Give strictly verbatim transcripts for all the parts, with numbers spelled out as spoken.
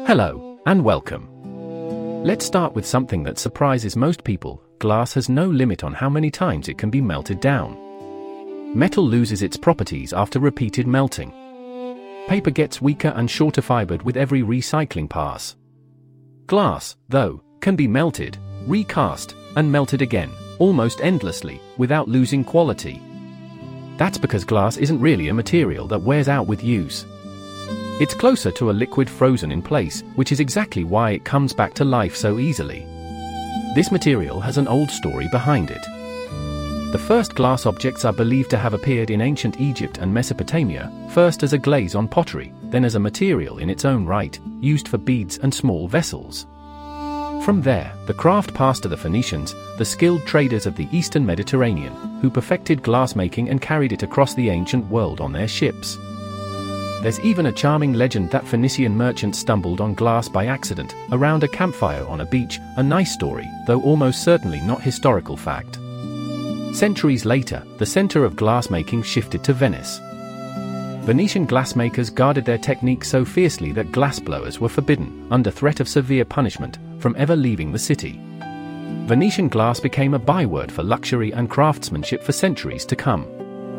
Hello, and welcome. Let's start with something that surprises most people. Glass has no limit on how many times it can be melted down. Metal loses its properties after repeated melting. Paper gets weaker and shorter fibered with every recycling pass. Glass, though, can be melted, recast, and melted again, almost endlessly, without losing quality. That's because glass isn't really a material that wears out with use. It's closer to a liquid frozen in place, which is exactly why it comes back to life so easily. This material has an old story behind it. The first glass objects are believed to have appeared in ancient Egypt and Mesopotamia, first as a glaze on pottery, then as a material in its own right, used for beads and small vessels. From there, the craft passed to the Phoenicians, the skilled traders of the Eastern Mediterranean, who perfected glassmaking and carried it across the ancient world on their ships. There's even a charming legend that Phoenician merchants stumbled on glass by accident, around a campfire on a beach, a nice story, though almost certainly not historical fact. Centuries later, the center of glassmaking shifted to Venice. Venetian glassmakers guarded their technique so fiercely that glassblowers were forbidden, under threat of severe punishment, from ever leaving the city. Venetian glass became a byword for luxury and craftsmanship for centuries to come.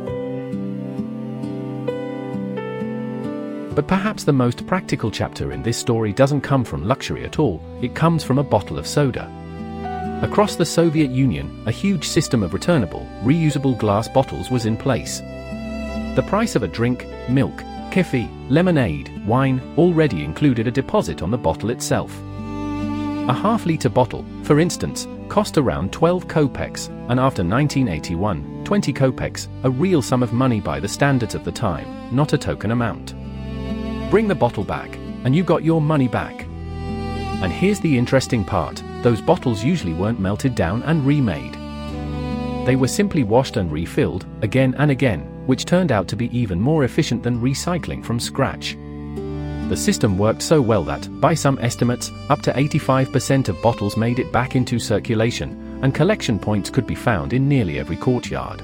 But perhaps the most practical chapter in this story doesn't come from luxury at all, it comes from a bottle of soda. Across the Soviet Union, a huge system of returnable, reusable glass bottles was in place. The price of a drink, milk, kefir, lemonade, wine, already included a deposit on the bottle itself. A half-litre bottle, for instance, cost around twelve kopecks, and after nineteen eighty-one, twenty kopecks, a real sum of money by the standards of the time, not a token amount. Bring the bottle back, and you got your money back. And here's the interesting part, those bottles usually weren't melted down and remade. They were simply washed and refilled, again and again, which turned out to be even more efficient than recycling from scratch. The system worked so well that, by some estimates, up to eighty-five percent of bottles made it back into circulation, and collection points could be found in nearly every courtyard.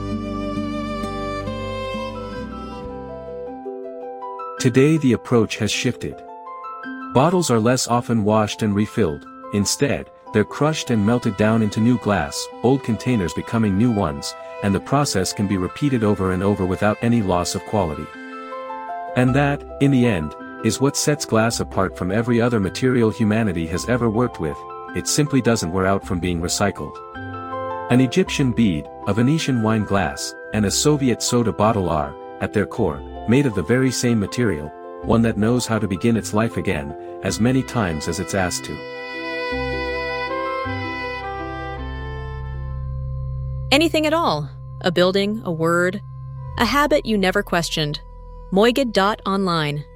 Today the approach has shifted. Bottles are less often washed and refilled, instead, they're crushed and melted down into new glass, old containers becoming new ones, and the process can be repeated over and over without any loss of quality. And that, in the end, is what sets glass apart from every other material humanity has ever worked with, it simply doesn't wear out from being recycled. An Egyptian bead, a Venetian wine glass, and a Soviet soda bottle are, at their core, made of the very same material, one that knows how to begin its life again, as many times as it's asked to. Anything at all. A building, a word, a habit you never questioned. Moigid dot online.